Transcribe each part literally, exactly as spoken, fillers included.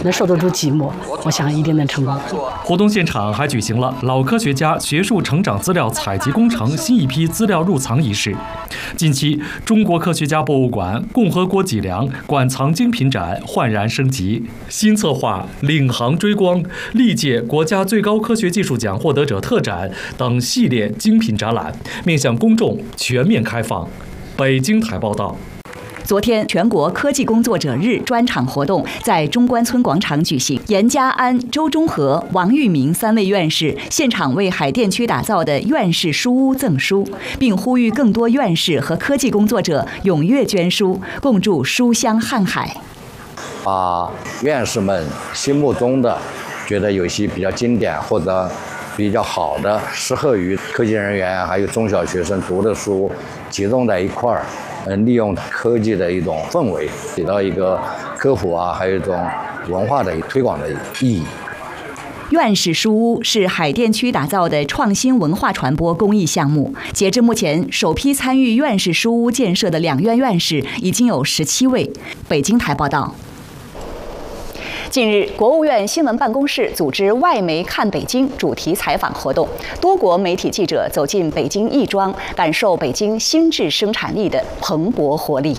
能受得住寂寞，我想一定能成功。 活动现场还举行了老科学家学术成长资料采集工程新一批资料入藏仪式。近期，中国科学家博物馆共和国脊梁馆藏精品展焕然升级，新策划领航追光、历届国家最高科学技术奖获得者特展等系列精品展览，面向公众全面开放。北京台报道。 昨天，全国科技工作者日专场活动在中关村广场举行。严家安、周中和、王玉明三位院士现场为海淀区打造的院士书屋赠书，并呼吁更多院士和科技工作者踊跃捐书，共筑书香瀚海。 把院士们心目中的觉得有些比较经典或者比较好的、适合于科技人员还有中小学生读的书集中在一块儿。嗯，利用科技的一种氛围，起到一个科普啊，还有一种文化的推广的意义。 院士书屋是海淀区打造的创新文化传播公益项目。截至目前，首批参与院士书屋建设的两院院士已经有十七位。北京台报道。近日，国务院新闻办公室组织“外媒看北京”主题采访活动，多国媒体记者走进北京亦庄，感受北京新质生产力的蓬勃活力。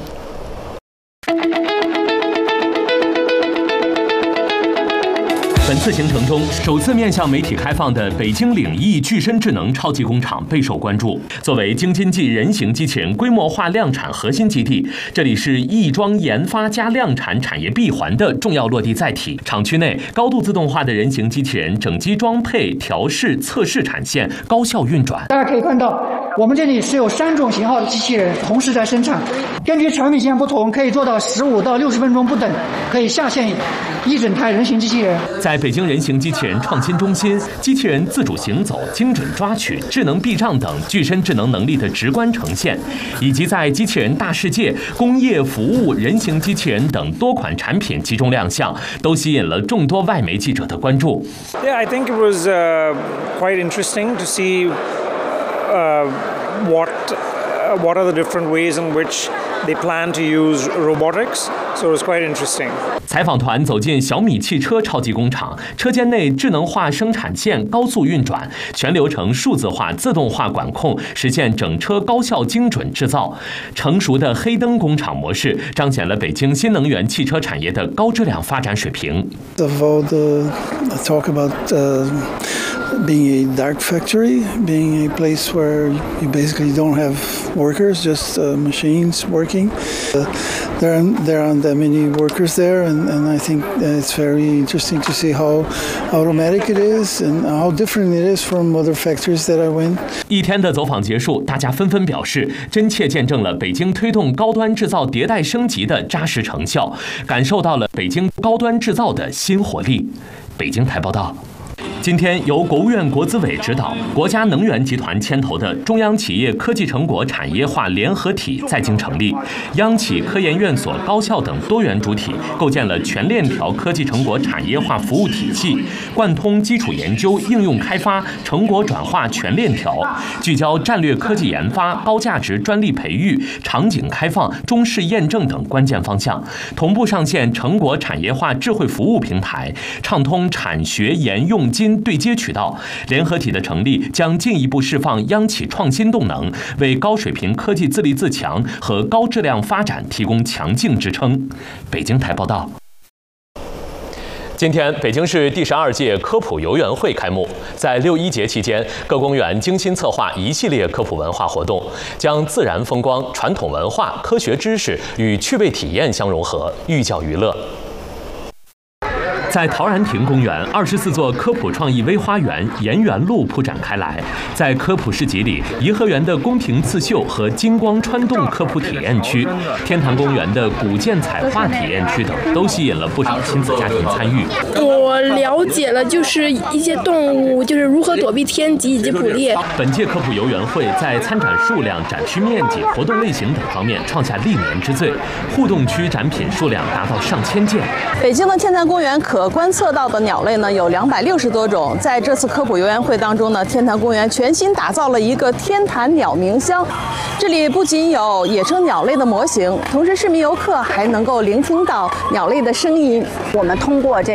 本次行程中，首次面向媒体开放的北京领艺具身智能超级工厂备受关注。作为京津冀人形机器人规模化量产核心基地，这里是亦庄研发加量产产业闭环的重要落地载体。厂区内高度自动化的人形机器人整机装配、调试、测试产线高效运转。 大家可以看到，我们这里是有三种型号的机器人同时在生产，根据产品线不同，可以做到十五到六十分钟不等，可以下线一整台人形机器人。 在北京人形机器人创新中心，机器人自主行走、精准抓取、智能避障等具身智能能力的直观呈现，以及在机器人大世界、工业服务、人形机器人等多款产品集中亮相，都吸引了众多外媒记者的关注。 Yeah, I think it was uh, quite interesting to see uh, what uh, what are the different ways in which they plan to use robotics. So it was quite interesting. 采访团走进小米汽车超级工厂，车间内智能化生产线高速运转，全流程数字化、自动化管控，实现整车高效精准制造。成熟的黑灯工厂模式彰显了北京新能源汽车产业的高质量发展水平。 Of all the talk about uh, being a dark factory, being a place where you basically don't have workers, just uh, machines working. Uh, there aren't, there aren't that many workers there, and, and I think it's very interesting to see how automatic it is and how different it is from other factories that I went. 一天的走访结束，大家纷纷表示，真切见证了北京推动高端制造迭代升级的扎实成效，感受到了北京高端制造的新活力。北京台报道。今天，由国务院国资委指导、国家能源集团牵头的中央企业科技成果产业化联合体在京成立，央企、科研院所、高校等多元主体构建了全链条科技成果产业化服务体系，贯通基础研究、应用开发、成果转化全链条，聚焦战略科技研发、高价值专利培育、场景开放、中试验证等关键方向，同步上线成果产业化智慧服务平台，畅通产学研用金对接渠道。联合体的成立将进一步释放央企创新动能，为高水平科技自立自强和高质量发展提供强劲支撑。北京台报道。今天，北京市第十二届科普游园会开幕。在六一节期间，各公园精心策划一系列科普文化活动，将自然风光、传统文化、科学知识与趣味体验相融合，寓教于乐。在陶然亭公园，二十四座科普创意微花园沿园路铺展开来。在科普市集里，颐和园的宫廷刺绣和金光穿洞科普体验区、天坛公园的古建彩画体验区等，都吸引了不少亲子家庭参与。 我了解了，就是一些动物就是如何躲避天敌以及捕猎。 本届科普游园会在参展数量、展区面积、活动类型等方面创下历年之最，互动区展品数量达到上千件。 北京的天坛公园可观测到的鸟类呢有两百六十多种。在这次科普游园会当中呢，天坛公园全新打造了一个天坛鸟鸣箱，这里不仅有野生鸟类的模型，同时市民游客还能够聆听到鸟类的声音。 我们通过这